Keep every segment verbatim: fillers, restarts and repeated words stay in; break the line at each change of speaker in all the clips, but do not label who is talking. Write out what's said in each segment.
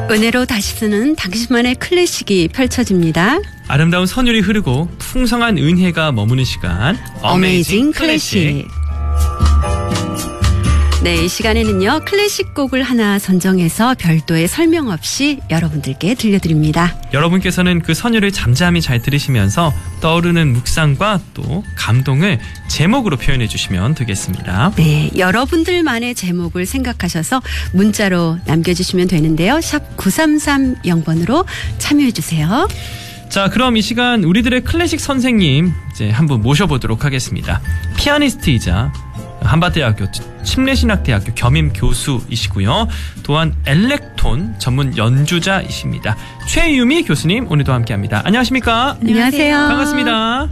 은혜로 다시 쓰는 당신만의 클래식이 펼쳐집니다.
아름다운 선율이 흐르고 풍성한 은혜가 머무는 시간
어메이징 클래식. 네, 이 시간에는요 클래식 곡을 하나 선정해서 별도의 설명 없이 여러분들께 들려드립니다.
여러분께서는 그 선율을 잠잠히 잘 들으시면서 떠오르는 묵상과 또 감동을 제목으로 표현해 주시면 되겠습니다.
네, 여러분들만의 제목을 생각하셔서 문자로 남겨주시면 되는데요. 샵 구삼삼영 번으로 참여해 주세요.
자, 그럼 이 시간 우리들의 클래식 선생님 이제 한분 모셔보도록 하겠습니다. 피아니스트이자 한밭대학교 침례신학대학교 겸임 교수이시고요. 또한 엘렉톤 전문 연주자이십니다. 최유미 교수님 오늘도 함께합니다. 안녕하십니까?
안녕하세요.
반갑습니다.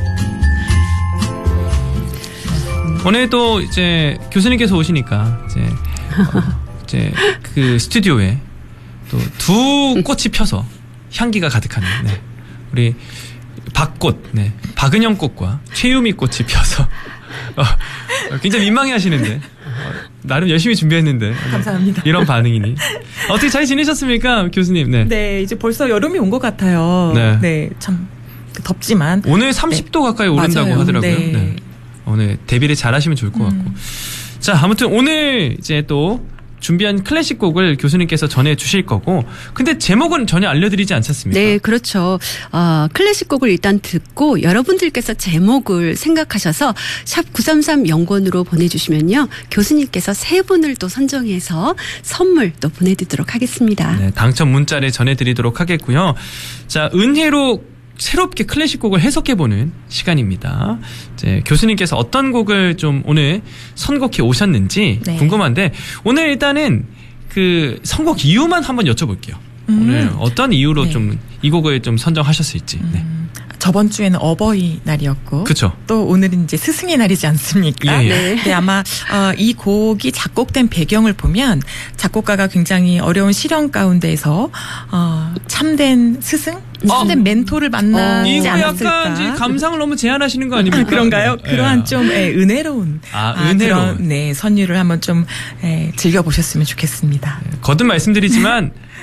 오늘도 이제 교수님께서 오시니까 이제 어, 이제 그 스튜디오에 또 두 꽃이 펴서 향기가 가득한 네. 우리 박꽃, 네. 박은영 꽃과 최유미 꽃이 펴서 어, 굉장히 민망해하시는데 어, 나름 열심히 준비했는데
감사합니다.
이런 반응이니 어떻게 잘 지내셨습니까, 교수님? 네,
네 이제 벌써 여름이 온 것 같아요.
네,
네, 참 덥지만
오늘 삼십 도 네. 가까이 오른다고
맞아요.
하더라고요.
네.
네. 오늘 대비를 잘하시면 좋을 것 같고.
음.
자, 아무튼 오늘 이제 또 준비한 클래식 곡을 교수님께서 전해 주실 거고, 근데 제목은 전혀 알려드리지 않셨습니까?
네, 그렇죠. 어, 클래식 곡을 일단 듣고 여러분들께서 제목을 생각하셔서 샵 구삼삼영 번으로 보내주시면요 교수님께서 세 분을 또 선정해서 선물 또 보내드리도록 하겠습니다.
네, 당첨 문자를 전해드리도록 하겠고요. 자, 은혜로 새롭게 클래식 곡을 해석해보는 시간입니다. 이제 교수님께서 어떤 곡을 좀 오늘 선곡해 오셨는지 네. 궁금한데, 오늘 일단은 그 선곡 이유만 한번 여쭤볼게요. 음. 오늘 어떤 이유로 네. 좀 이 곡을 좀 선정하셨을지. 음. 네.
저번 주에는 어버이날이었고,
그쵸.
또 오늘은 이제 스승의 날이지 않습니까?
예, 예.
네. 네, 아마 어, 이 곡이 작곡된 배경을 보면 작곡가가 굉장히 어려운 시련 가운데에서 어, 참된 스승, 참된
어.
멘토를 만나지
이거
않았을까?
약간 이제 감상을 너무 제한하시는 거 아닙니까?
그런가요?
네.
그러한
예.
좀 예, 은혜로운,
아,
아,
은혜로운
그런, 네 선율을 한번 좀 예, 즐겨보셨으면 좋겠습니다.
거듭 말씀드리지만